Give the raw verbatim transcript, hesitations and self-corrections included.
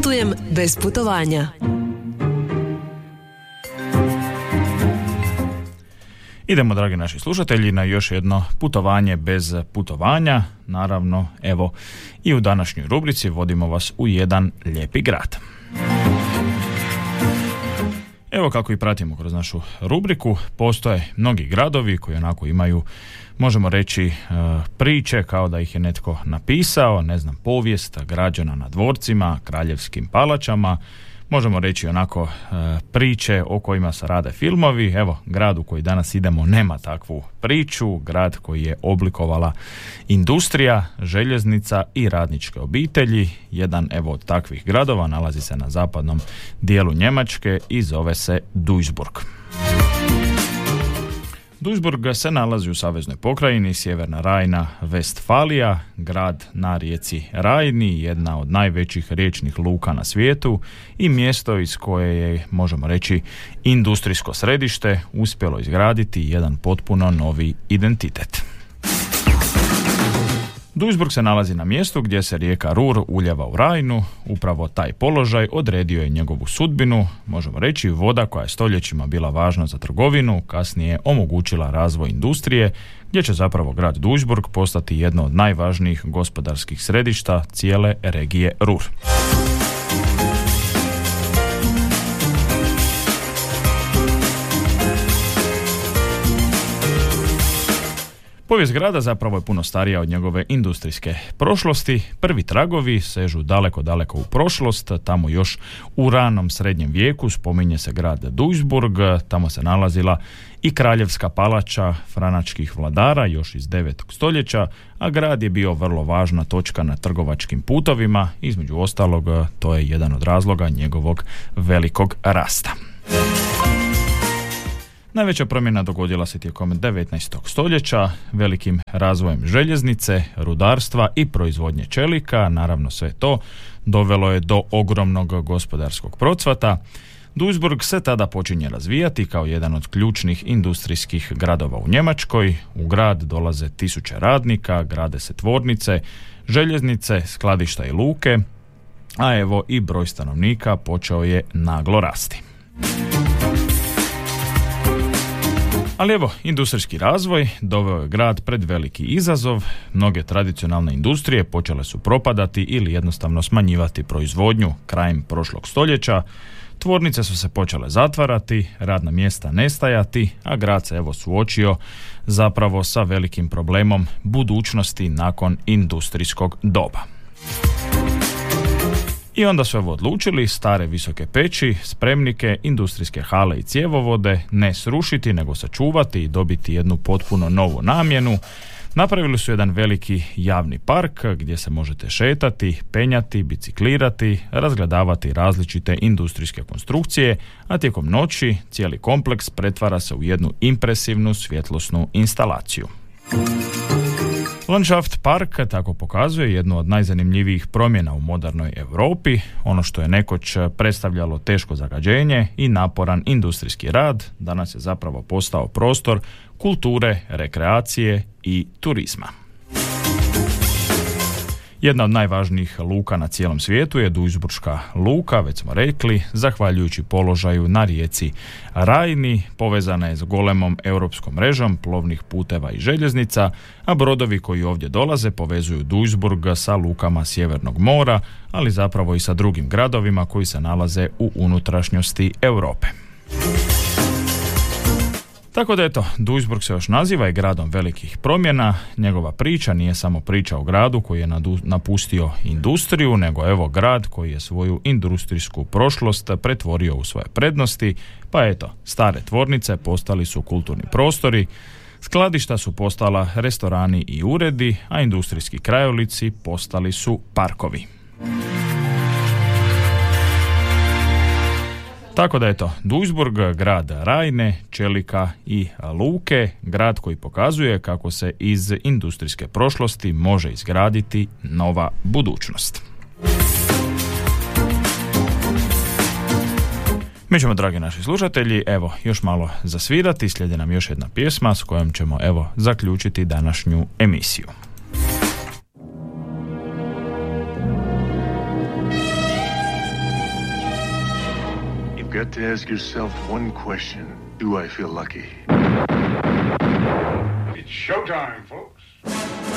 Putujem bez putovanja. Idemo, dragi naši slušatelji, na još jedno putovanje bez putovanja. Naravno, evo, i u današnjoj rubrici vodimo vas u jedan lijepi grad. Evo kako i pratimo kroz našu rubriku, postoje mnogi gradovi koji onako imaju, možemo reći, priče kao da ih je netko napisao, ne znam, povijest građana na dvorcima, kraljevskim palačama, možemo reći onako priče o kojima se rade filmovi. Evo, grad u koji danas idemo nema takvu priču, grad koji je oblikovala industrija, željeznica i radničke obitelji. Jedan, evo, od takvih gradova nalazi se na zapadnom dijelu Njemačke i zove se Duisburg. Duisburg se nalazi u saveznoj pokrajini Sjeverna Rajna, Vestfalija, grad na rijeci Rajni, jedna od najvećih riječnih luka na svijetu i mjesto iz koje je, možemo reći, industrijsko središte uspjelo izgraditi jedan potpuno novi identitet. Duisburg se nalazi na mjestu gdje se rijeka Ruhr uljeva u Rajnu. Upravo taj položaj odredio je njegovu sudbinu, možemo reći voda koja je stoljećima bila važna za trgovinu, kasnije omogućila razvoj industrije, gdje će zapravo grad Duisburg postati jedno od najvažnijih gospodarskih središta cijele regije Ruhr. Povijest grada zapravo je puno starija od njegove industrijske prošlosti. Prvi tragovi sežu daleko, daleko u prošlost. Tamo još u ranom srednjem vijeku spominje se grad Duisburg. Tamo se nalazila i kraljevska palača franačkih vladara još iz devetog stoljeća, a grad je bio vrlo važna točka na trgovačkim putovima. Između ostalog, to je jedan od razloga njegovog velikog rasta. Najveća promjena dogodila se tijekom devetnaestog stoljeća velikim razvojem željeznice, rudarstva i proizvodnje čelika. Naravno, sve to dovelo je do ogromnog gospodarskog procvata. Duisburg se tada počinje razvijati kao jedan od ključnih industrijskih gradova u Njemačkoj. U grad dolaze tisuće radnika, grade se tvornice, željeznice, skladišta i luke, a evo i broj stanovnika počeo je naglo rasti. Ali evo, industrijski razvoj doveo je grad pred veliki izazov. Mnoge tradicionalne industrije počele su propadati ili jednostavno smanjivati proizvodnju krajem prošlog stoljeća. Tvornice su se počele zatvarati, radna mjesta nestajati, a grad se evo suočio zapravo sa velikim problemom budućnosti nakon industrijskog doba. I onda su evo odlučili stare visoke peći, spremnike, industrijske hale i cjevovode ne srušiti, nego sačuvati i dobiti jednu potpuno novu namjenu. Napravili su jedan veliki javni park gdje se možete šetati, penjati, biciklirati, razgledavati različite industrijske konstrukcije, a tijekom noći cijeli kompleks pretvara se u jednu impresivnu svjetlosnu instalaciju. Landschaft Park tako pokazuje jednu od najzanimljivijih promjena u modernoj Europi. Ono što je nekoć predstavljalo teško zagađenje i naporan industrijski rad, danas je zapravo postao prostor kulture, rekreacije i turizma. Jedna od najvažnijih luka na cijelom svijetu je Duisburška luka, već smo rekli, zahvaljujući položaju na rijeci Rajni, povezana je s golemom europskom mrežom plovnih puteva i željeznica, a brodovi koji ovdje dolaze povezuju Duisburg sa lukama Sjevernog mora, ali zapravo i sa drugim gradovima koji se nalaze u unutrašnjosti Europe. Tako da eto, Duisburg se još naziva i gradom velikih promjena. Njegova priča nije samo priča o gradu koji je nadu, napustio industriju, nego evo grad koji je svoju industrijsku prošlost pretvorio u svoje prednosti, pa eto, stare tvornice postali su kulturni prostori, skladišta su postala restorani i uredi, a industrijski krajolici postali su parkovi. Tako da je to Duisburg, grad Rajne, čelika i luke, grad koji pokazuje kako se iz industrijske prošlosti može izgraditi nova budućnost. Mi ćemo, dragi naši slušatelji, evo, još malo zasvirati, slijedi nam još jedna pjesma s kojom ćemo, evo, zaključiti današnju emisiju. got to ask yourself one question. Do I feel lucky? It's showtime, folks.